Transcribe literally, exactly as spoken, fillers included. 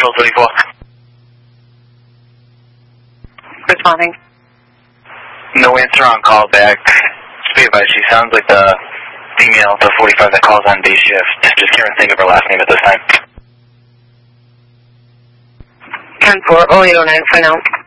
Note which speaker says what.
Speaker 1: Control thirty-four.
Speaker 2: Responding.
Speaker 1: No answer on call back. Speed advice, she sounds like the female, the forty-five that calls on day shift. Just can't think of her last name at this time.
Speaker 2: ten four, oh eight oh nine, for now.